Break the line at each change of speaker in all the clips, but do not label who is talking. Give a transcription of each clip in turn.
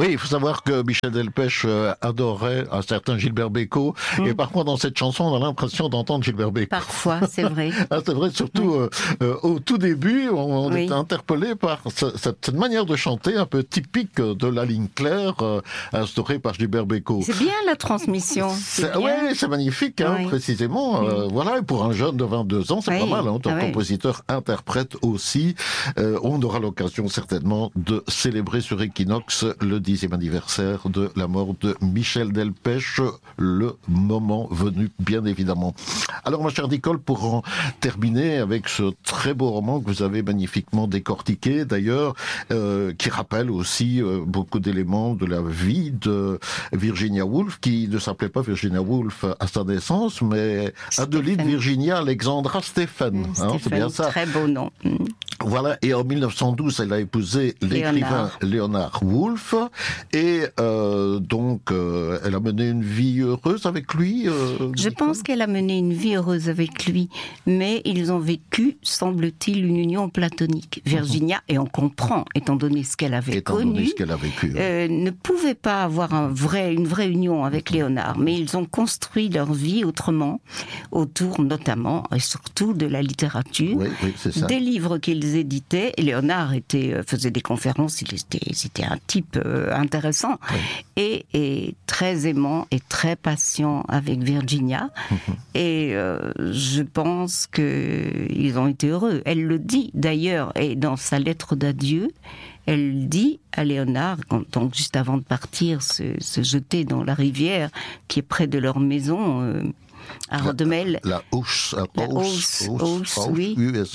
Oui, il faut savoir que Michel Delpech adorait un certain Gilbert Bécaud. Et parfois, dans cette chanson, on a l'impression d'entendre Gilbert Bécaud.
Parfois, c'est vrai.
C'est vrai, surtout au tout début, on était interpellé par cette manière de chanter un peu typique de la ligne claire instaurée par Gilbert Bécaud.
C'est bien la transmission.
Oui, c'est magnifique, précisément. Voilà, et pour un jeune de 22 ans, c'est pas mal. Tant compositeur, interprète aussi. On aura l'occasion certainement de célébrer sur Equinox le 10e anniversaire de la mort de Michel Delpech, le moment venu, bien évidemment. Alors, ma chère Nicole, pour en terminer avec ce très beau roman que vous avez magnifiquement décortiqué, d'ailleurs, qui rappelle aussi beaucoup d'éléments de la vie de Virginia Woolf, qui ne s'appelait pas Virginia Woolf à sa naissance, mais Adeline Virginia Alexandra Stephen. C'est bien ça.
Très beau nom.
Voilà, et en 1912, elle a épousé l'écrivain Leonard Woolf, et donc elle a mené une vie heureuse avec lui.
Je pense qu'elle a mené une vie heureuse avec lui, mais ils ont vécu, semble-t-il, une union platonique. Virginia, et on comprend, étant donné ce qu'elle avait connu, ne pouvait pas avoir une vraie union avec Léonard, mais ils ont construit leur vie autrement, autour notamment et surtout de la littérature, des livres qu'ils éditaient. Léonard faisait des conférences, c'était un type intéressant, et très aimant et très patient avec Virginia, et je pense qu'ils ont été heureux. Elle le dit d'ailleurs, et dans sa lettre d'adieu, elle dit à Léonard, donc juste avant de partir, se jeter dans la rivière qui est près de leur maison, à Rodemel.
La Hausse,
oui.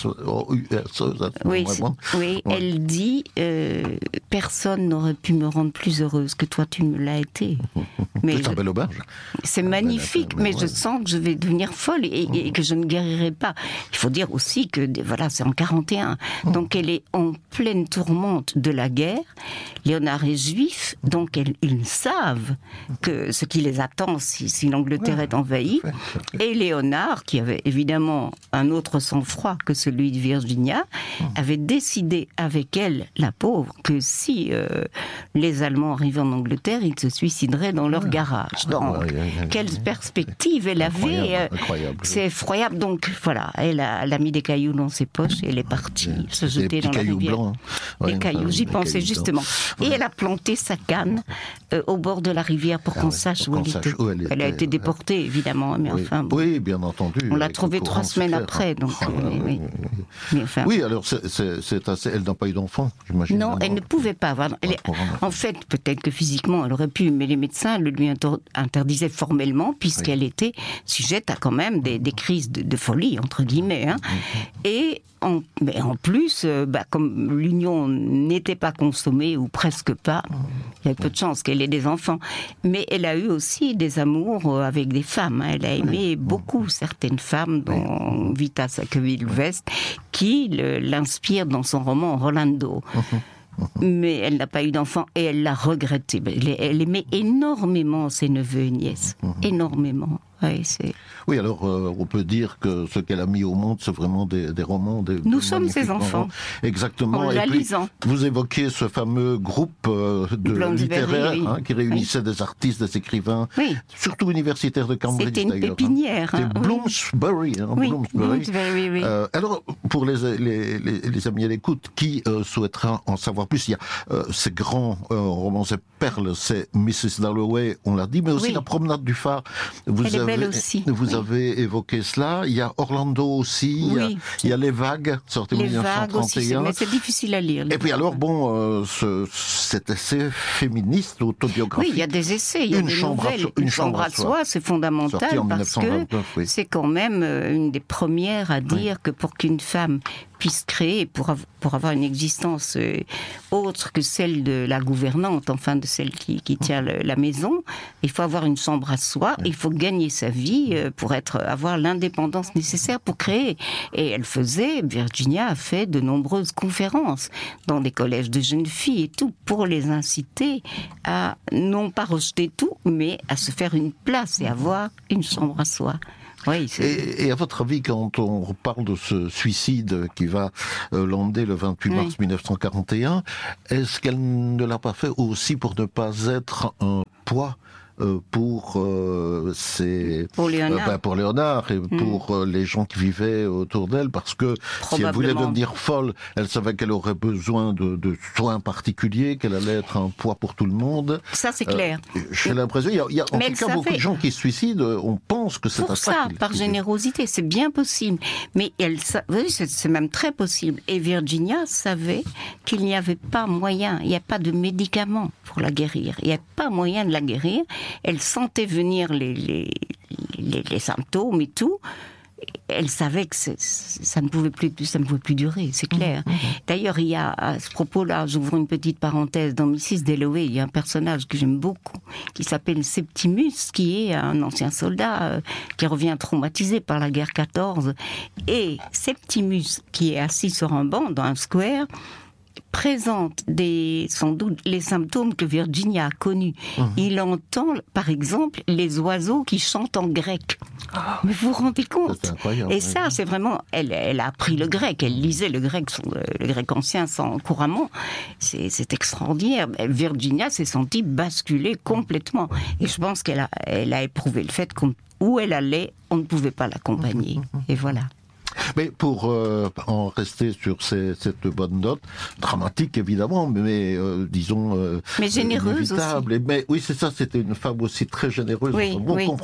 Oui, elle dit personne n'aurait pu me rendre plus heureuse que toi, tu me l'as été.
C'est un bel auberge.
C'est magnifique, mais je sens que je vais devenir folle et que je ne guérirai pas. Il faut dire aussi que voilà, c'est en 41, donc elle est en pleine tourmente de la guerre. Léonard est juif, donc ils savent que ce qui les attend si l'Angleterre est envahie. Et Léonard, qui avait évidemment un autre sang-froid que celui de Virginia, avait décidé avec elle, la pauvre, que si les Allemands arrivaient en Angleterre, ils se suicideraient dans leur garage. Donc, quelle perspective elle avait.
Incroyable.
C'est effroyable. Donc, voilà, elle a mis des cailloux dans ses poches et elle est partie se jeter dans la rivière.
Blancs,
des cailloux, j'y pensais justement. Et elle a planté sa canne au bord de la rivière pour qu'on sache où elle était. Elle a été déportée, évidemment, mais enfin...
Oui, bien entendu.
On l'a trouvée 3 semaines après, donc...
Mais enfin... Oui, alors c'est assez... Elle n'a pas eu d'enfant, j'imagine.
Non, elle ne pouvait pas avoir... En fait, peut-être que physiquement, elle aurait pu, mais les médecins le lui interdisaient formellement, puisqu'elle était sujette à quand même des crises de folie, entre guillemets. Et mais en plus, comme l'union n'était pas consommée, ou presque pas, il y avait peu de chances qu'elle ait des enfants. Mais elle a eu aussi des amours avec des femmes. Elle a aimé beaucoup certaines femmes, dont Vita Sackville-West, qui l'inspire dans son roman Rolando. Mais elle n'a pas eu d'enfant et elle l'a regretté. Elle aimait énormément ses neveux et nièces. Énormément.
Oui, alors on peut dire que ce qu'elle a mis au monde, c'est vraiment des romans.
Nous sommes ses enfants.
Exactement.
En la lisant.
Vous évoquez ce fameux groupe littéraire qui réunissait des artistes, des écrivains, surtout universitaires de Cambridge.
C'était une pépinière.
C'était Bloomsbury.
Bloomsbury, oui.
Alors, pour les amis à l'écoute, qui souhaitera en savoir plus, il y a ces grands romans, ces perles, c'est Mrs. Dalloway, on l'a dit, mais aussi La promenade du phare. Vous avez évoqué cela. Il y a Orlando aussi. Il y a Les Vagues, sorti en 1931. Aussi,
mais c'est difficile à lire.
Et puis alors, cet essai féministe, autobiographique.
Oui, il y a des essais, il y a des nouvelles. Une chambre à soi, c'est fondamental parce que c'est quand même une des premières à dire que pour qu'une femme puisse créer, pour avoir une existence autre que celle de la gouvernante, enfin de celle qui tient la maison, il faut avoir une chambre à soi, il faut gagner sa vie pour avoir l'indépendance nécessaire pour créer. Et Virginia a fait de nombreuses conférences dans des collèges de jeunes filles et tout, pour les inciter à non pas rejeter tout, mais à se faire une place et avoir une chambre à soi. Oui,
et à votre avis, quand on parle de ce suicide qui va l'emmener le 28 mars 1941, est-ce qu'elle ne l'a pas fait aussi pour ne pas être un poids pour Léonard et pour les gens qui vivaient autour d'elle, parce que si elle voulait devenir folle, elle savait qu'elle aurait besoin de soins particuliers, qu'elle allait être un poids pour tout le monde.
Ça, c'est clair.
J'ai l'impression, il y a en tout cas beaucoup de gens qui se suicident, on pense que c'est
pour ça, par générosité, c'est bien possible. Mais oui, c'est même très possible. Et Virginia savait qu'il n'y avait pas moyen, il n'y a pas de médicaments pour la guérir. Il n'y a pas moyen de la guérir. Elle sentait venir les symptômes et tout. Elle savait que ça ne pouvait plus durer, c'est clair. D'ailleurs, il y a, à ce propos-là, j'ouvre une petite parenthèse, dans Mrs. Dalloway, il y a un personnage que j'aime beaucoup, qui s'appelle Septimus, qui est un ancien soldat qui revient traumatisé par la guerre 14. Et Septimus, qui est assis sur un banc dans un square, présente sans doute les symptômes que Virginia a connus. Il entend, par exemple, les oiseaux qui chantent en grec. Mais vous vous rendez compte?
C'est incroyable.
Et ça, c'est vraiment... Elle a appris le grec, elle lisait le grec ancien couramment. C'est extraordinaire. Virginia s'est sentie basculer complètement. Et je pense qu'elle a éprouvé le fait qu'où elle allait, on ne pouvait pas l'accompagner. Et voilà.
Mais pour en rester sur cette bonne note, dramatique évidemment, mais disons
mais généreuse aussi.
Mais oui, c'est ça, c'était une femme aussi très généreuse.
Oui,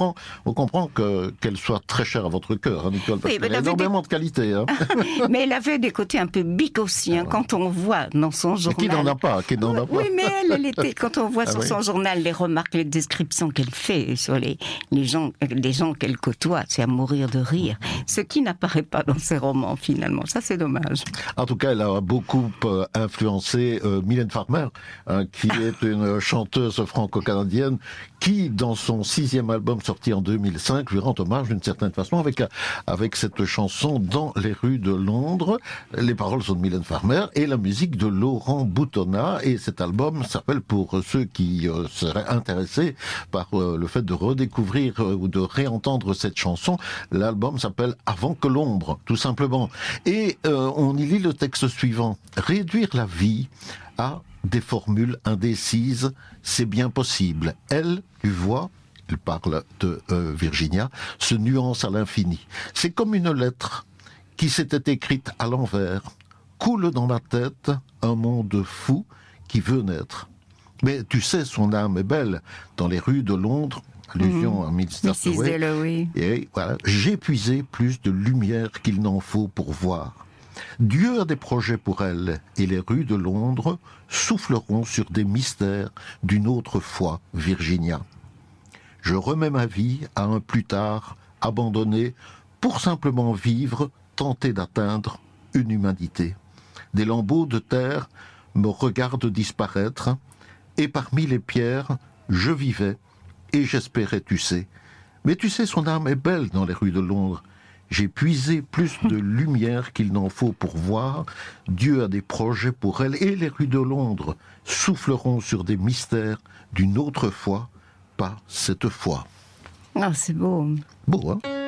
on comprend qu'elle soit très chère à votre cœur, hein, Nicole, parce qu'elle a énormément de qualités. Hein.
Mais elle avait des côtés un peu biques aussi, hein, quand on voit dans son journal.
Qui n'en a pas,
Oui, mais elle était, quand on voit sur son journal les remarques, les descriptions qu'elle fait sur les gens qu'elle côtoie, c'est à mourir de rire. Ce qui n'apparaît pas dans ses romans, finalement. Ça, c'est dommage.
En tout cas, elle a beaucoup influencé Mylène Farmer, qui est une chanteuse franco-canadienne qui, dans son 6e album sorti en 2005, lui rend hommage d'une certaine façon avec cette chanson Dans les rues de Londres. Les paroles sont de Mylène Farmer et la musique de Laurent Boutonnat. Et cet album s'appelle, pour ceux qui seraient intéressés par le fait de redécouvrir ou de réentendre cette chanson, l'album s'appelle Avant que l'ombre, tout simplement. Et on y lit le texte suivant. Réduire la vie à des formules indécises, c'est bien possible. Elle, tu vois, elle parle de Virginia, se nuance à l'infini. C'est comme une lettre qui s'était écrite à l'envers. Coule dans ma tête un monde fou qui veut naître. Mais tu sais, son âme est belle. Dans les rues de Londres, allusion à Mrs. Dalloway. Et voilà, j'ai puisé plus de lumière qu'il n'en faut pour voir. Dieu a des projets pour elle, et les rues de Londres souffleront sur des mystères d'une autre foi, Virginia. Je remets ma vie à un plus tard abandonné pour simplement vivre, tenter d'atteindre une humanité. Des lambeaux de terre me regardent disparaître, et parmi les pierres, je vivais, et j'espérais, tu sais. Mais tu sais, son âme est belle dans les rues de Londres. J'ai puisé plus de lumière qu'il n'en faut pour voir. Dieu a des projets pour elle, et les rues de Londres souffleront sur des mystères d'une autre foi, pas cette foi.
Ah, c'est beau.
Beau, hein?